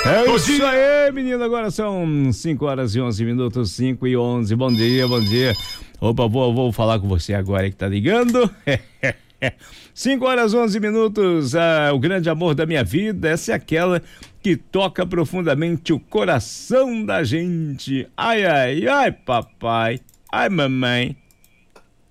É isso aí, menino. Agora são 5 horas e 11 minutos, 5 e 11. Bom dia, bom dia. Opa, vou falar com você agora que tá ligando. 5 horas 11 minutos. O grande amor da minha vida. Essa é aquela que toca profundamente o coração da gente. Ai, ai, ai, papai. Ai, mamãe.